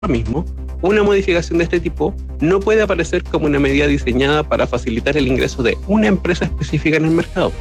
lo mismo, una modificación de este tipo no puede aparecer como una medida diseñada para facilitar el ingreso de una empresa específica en el mercado.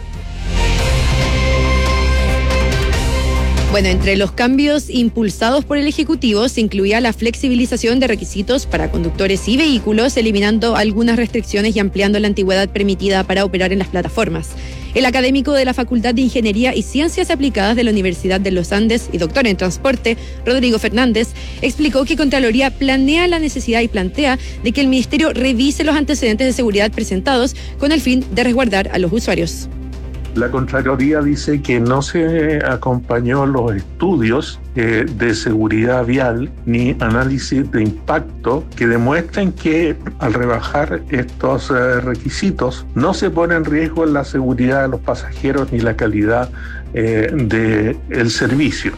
Bueno, entre los cambios impulsados por el Ejecutivo se incluía la flexibilización de requisitos para conductores y vehículos, eliminando algunas restricciones y ampliando la antigüedad permitida para operar en las plataformas. El académico de la Facultad de Ingeniería y Ciencias Aplicadas de la Universidad de los Andes y doctor en Transporte, Rodrigo Fernández, explicó que Contraloría planea la necesidad y plantea de que el Ministerio revise los antecedentes de seguridad presentados con el fin de resguardar a los usuarios. La Contraloría dice que no se acompañó los estudios de seguridad vial ni análisis de impacto que demuestren que al rebajar estos requisitos no se pone en riesgo la seguridad de los pasajeros ni la calidad del servicio.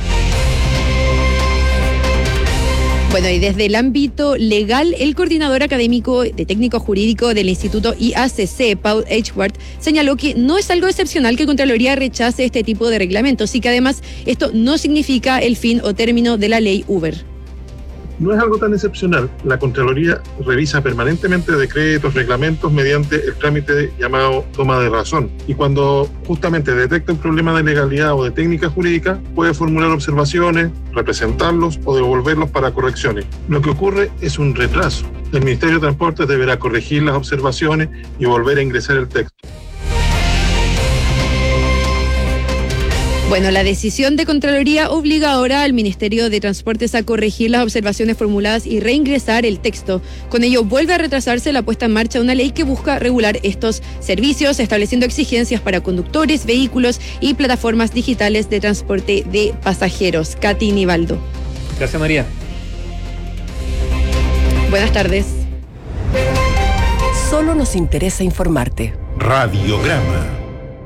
Bueno, y desde el ámbito legal, el coordinador académico de técnico jurídico del Instituto IACC, Paul Edgeworth, señaló que no es algo excepcional que Contraloría rechace este tipo de reglamentos y que además esto no significa el fin o término de la ley Uber. No es algo tan excepcional. La Contraloría revisa permanentemente decretos, reglamentos mediante el trámite llamado toma de razón. Y cuando justamente detecta un problema de legalidad o de técnica jurídica, puede formular observaciones, representarlos o devolverlos para correcciones. Lo que ocurre es un retraso. El Ministerio de Transportes deberá corregir las observaciones y volver a ingresar el texto. Bueno, la decisión de Contraloría obliga ahora al Ministerio de Transportes a corregir las observaciones formuladas y reingresar el texto. Con ello vuelve a retrasarse la puesta en marcha de una ley que busca regular estos servicios, estableciendo exigencias para conductores, vehículos y plataformas digitales de transporte de pasajeros. Katy Nivaldo. Gracias, María. Buenas tardes. Solo nos interesa informarte. Radiograma.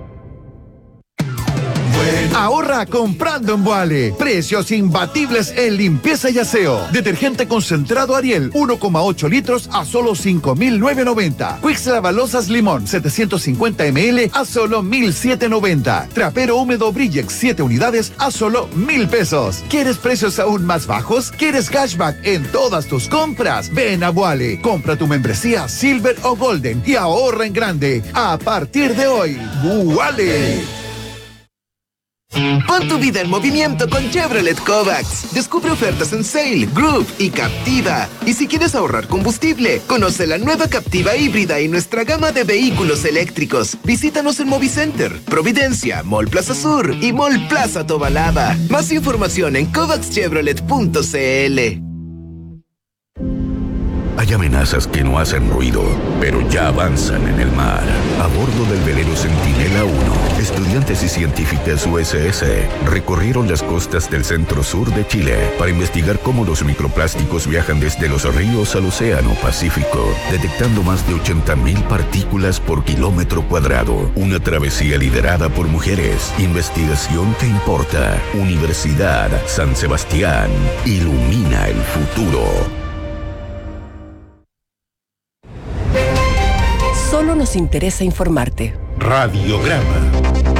Ahorra comprando en Boale. Precios imbatibles en limpieza y aseo. Detergente concentrado Ariel, 1,8 litros a solo 5.990. Quix Lavalosas Limón, 750 ml a solo 1.790. Trapero húmedo Brillex, 7 unidades a solo 1.000 pesos. ¿Quieres precios aún más bajos? ¿Quieres cashback en todas tus compras? Ven a Boale. Compra tu membresía Silver o Golden y ahorra en grande. A partir de hoy, Boale. Pon tu vida en movimiento con Chevrolet Kovacs. Descubre ofertas en Sail, Groove y Captiva. Y si quieres ahorrar combustible, conoce la nueva Captiva híbrida y nuestra gama de vehículos eléctricos. Visítanos en Movicenter, Providencia, Mall Plaza Sur y Mall Plaza Tobalaba. Más información en kovacschevrolet.cl. Hay amenazas que no hacen ruido, pero ya avanzan en el mar. A bordo del velero Centinela 1, estudiantes y científicas USS recorrieron las costas del centro-sur de Chile para investigar cómo los microplásticos viajan desde los ríos al océano Pacífico, detectando más de 80.000 partículas por kilómetro cuadrado. Una travesía liderada por mujeres. Investigación que importa. Universidad San Sebastián. Ilumina el futuro. Solo nos interesa informarte. Radiograma.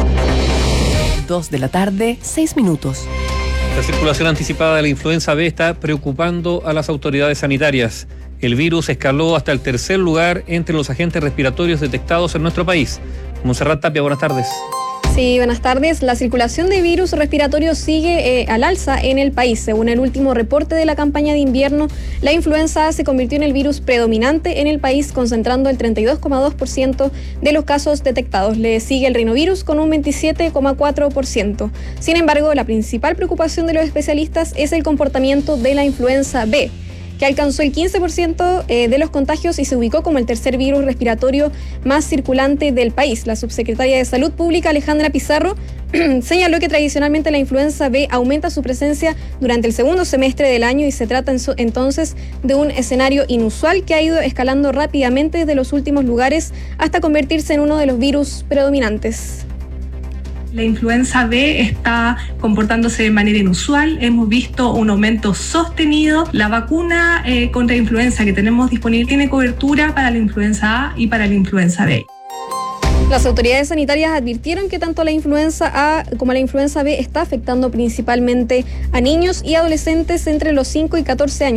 2 de la tarde, 6 minutos. La circulación anticipada de la influenza B está preocupando a las autoridades sanitarias. El virus escaló hasta el tercer lugar entre los agentes respiratorios detectados en nuestro país. Montserrat Tapia, buenas tardes. Sí, buenas tardes. La circulación de virus respiratorios sigue al alza en el país. Según el último reporte de la campaña de invierno, la influenza A se convirtió en el virus predominante en el país, concentrando el 32,2% de los casos detectados. Le sigue el rinovirus con un 27,4%. Sin embargo, la principal preocupación de los especialistas es el comportamiento de la influenza B, que alcanzó el 15% de los contagios y se ubicó como el tercer virus respiratorio más circulante del país. La subsecretaria de Salud Pública, Alejandra Pizarro, señaló que tradicionalmente la influenza B aumenta su presencia durante el segundo semestre del año y se trata entonces de un escenario inusual que ha ido escalando rápidamente desde los últimos lugares hasta convertirse en uno de los virus predominantes. La influenza B está comportándose de manera inusual. Hemos visto un aumento sostenido. La vacuna contra influenza que tenemos disponible tiene cobertura para la influenza A y para la influenza B. Las autoridades sanitarias advirtieron que tanto la influenza A como la influenza B está afectando principalmente a niños y adolescentes entre los 5 y 14 años.